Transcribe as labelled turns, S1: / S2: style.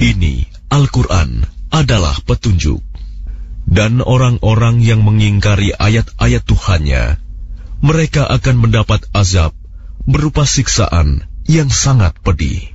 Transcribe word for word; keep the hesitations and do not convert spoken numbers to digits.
S1: Ini Al-Quran adalah petunjuk. Dan orang-orang yang mengingkari ayat-ayat Tuhannya, mereka akan mendapat azab berupa siksaan yang sangat pedih.